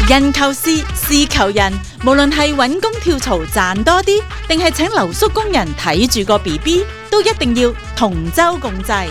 人求事，事求人，無論係搵工跳槽賺多啲，定係請留宿工人睇住個 BB， 都一定要同舟共濟。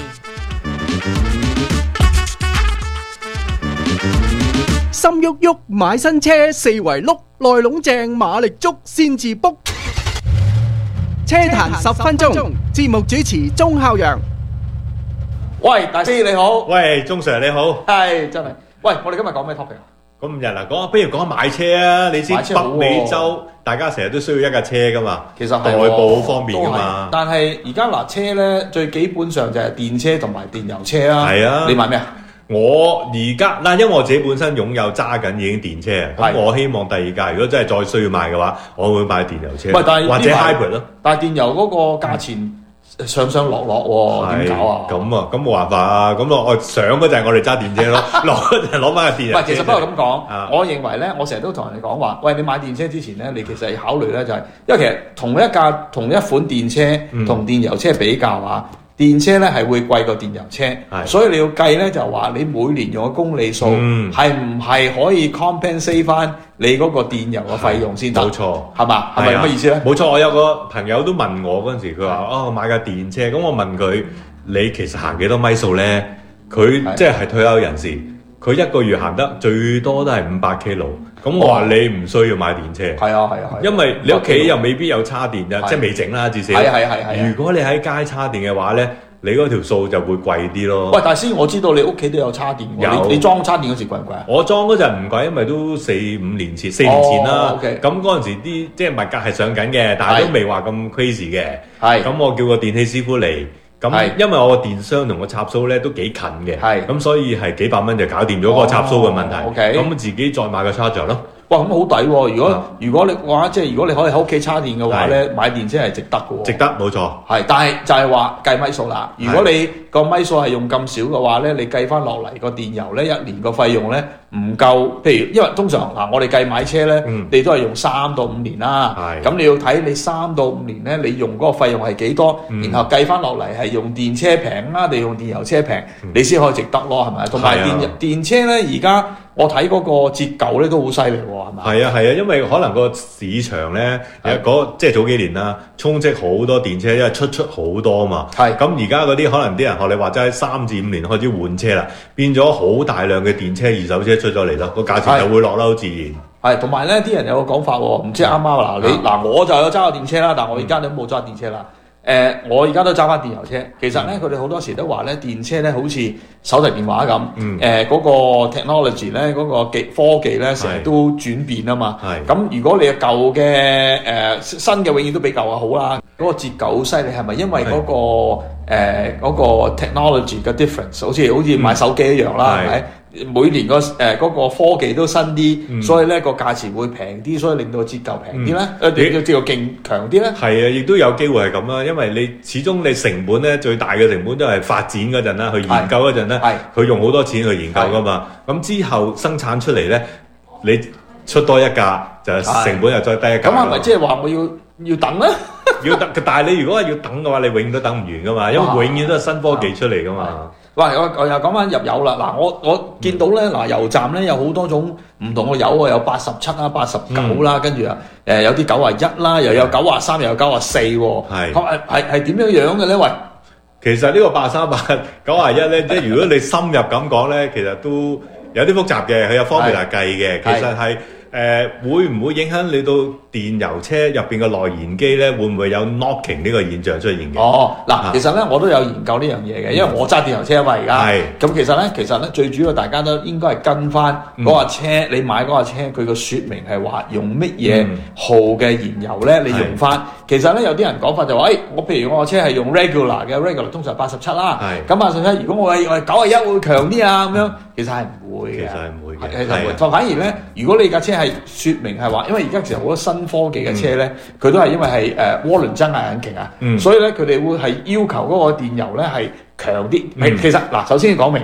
心喐喐買新車，四圍碌，內籠正馬力足先至 book。車壇10分鐘，節目主持鐘孝陽。 喂，大師你好。 喂，鐘 Sir 你好。 係真係。喂，我哋今日講咩 topic 啊？ 咁今日不如講買車啊！你知北美洲大家成日都需要一架車噶嘛， 其實係代步好方便噶嘛。 但係而家嗱車咧，最基本上就係電車同埋電油車啊。 係啊， 你買咩啊？ 我而家嗱，因為我自己本身擁有揸緊已經電車啊，咁我希望第二架如果真係再需要買嘅話，我會買電油車，或者 hybrid 咯。 但係電油嗰個價錢上上落落喎，點搞啊？ 咁冇辦法啊！咁我上嗰陣我哋揸電車咯，落嗰陣攞翻個電油車。 唔係，其實不過咁講，我認為咧，我成日都同人哋講話，喂，你買電車之前咧，你其實要考慮咧就係，因為其實同一款電車同電油車比較啊。電車咧係會貴過電油車，所以你要計咧就話你每年用嘅公里數係唔係可以 compensate 翻你嗰個電油嘅費用先得？冇錯，係嘛？係咪咁嘅意思咧？ 冇錯，我有個朋友都問我嗰陣時，佢話買架電車，咁我問佢你其實行幾多米數咧？佢即係退休人士，佢一個月行得最多都係500 kilo。咁我話你唔需要買電車， 係啊， 因為你屋企又未必有叉電嘅，即係未整啦，至少。係。如果你喺街叉電嘅話咧，你嗰條數就會貴啲咯。 喂，大師，我知道你屋企都有叉電喎，你裝叉電嗰時貴唔貴啊？ 我裝嗰陣唔貴，因為都4年前啦。咁嗰陣時啲即係物價係上緊嘅，但係都未話咁 crazy 嘅。咁我叫個電器師傅嚟。咁因為我個電箱同個插蘇咧都幾近嘅，咁所以係幾百蚊就搞掂咗個插蘇嘅問題。咁自己再買個 charger 咯。哇，咁好抵喎！如果你話即係如果你可以喺屋企叉電嘅話咧，買電車係值得嘅喎。值得，冇錯。係，但係就係話計米數啦。如果你個米數係用咁少嘅話咧，你計翻落嚟個電油咧一年個費用咧唔夠。譬如因為通常嗱，我哋計買車咧，你都係用3到5年啦。咁你要睇你3到5年咧，你用嗰個費用係幾多，然後計翻落嚟係用電車平啊定用電油車平，你先可以值得咯，係咪？同埋電車咧，而家我睇嗰個折舊咧都好犀利喎，係咪？係啊，因為可能個市場咧即係早幾年啦，充斥好多電車，因為出好多嘛。咁而家嗰啲可能啲人學你話齋3至5年開始換車啦，變咗好大量嘅電車二手車出咗嚟咯，個價錢就會落得好自然。係， 同埋咧啲人有個講法喎，唔知啱唔啱嗱？我就有揸過電車啦，但我而家都冇揸電車啦。我而家都揸翻電油車。其實咧，佢哋好多時都話咧，電車咧好似手提電話咁，嗰個 technology 咧，嗰個科技咧，成日都轉變啊嘛。咁如果你嘅舊嘅新嘅永遠都比舊嘅好啦，嗰個折舊好犀利，係咪因為嗰個 technology 嘅 difference，好似買手機一樣啦，係咪？每年嗰個科技都新啲，所以咧個價錢會平啲，所以令到折舊平啲咧，折舊勁強啲咧。 係啊，亦都有機會係咁啦，因為你始終你成本咧最大嘅成本都係發展嗰陣啦，去研究嗰陣咧，佢用好多錢去研究噶嘛。咁之後生產出嚟咧，你出多一架就成本又再低一架。 咁係咪即係話我要等咧？ 要等，但係你如果係要等嘅話，你永遠都等唔完噶嘛，因為永遠都係新科技出嚟噶嘛。 喂，我又講翻入油啦。嗱，我見到咧，嗱油站咧有好多種唔同嘅油啊，有87啦、89啦，跟住有啲91啦，又有93，又有94喎。係點樣嘅咧？喂， 其實呢個83、91咧，即係如果你深入咁講咧，其實都有啲複雜嘅，佢有方面嚟計嘅。其實係會唔會影響你到電油車入邊嘅內燃機咧？會唔會有 knocking 呢個現象出現嘅？ 嗱，其實咧我都有研究呢樣嘢嘅，因為我揸電油車啊嘛而家。咁其實咧最主要大家都應該係跟翻嗰架車，你買嗰架車佢個説明係話用乜嘢號嘅燃油咧，你用翻。其實咧有啲人講法就話，我譬如我架車係用 regular 嘅 regular， 通常87啦。咁87，如果我係91會強啲啊咁樣，其實係唔會嘅。其實係唔會嘅。反而咧，如果你架車係説明係話，因為而家其實好多新科技嘅車咧，佢都係因為係渦輪增壓引擎啊，所以咧佢哋會係要求嗰個電油咧係強啲。其實嗱，首先講明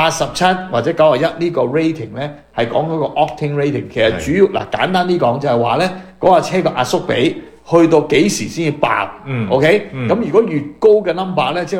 87或者91呢個 rating 咧係講嗰個 octane rating。其實主要簡單啲講就係話咧，嗰架車個壓縮比去到幾時先至爆？OK，咁如果越高嘅 number 咧，即係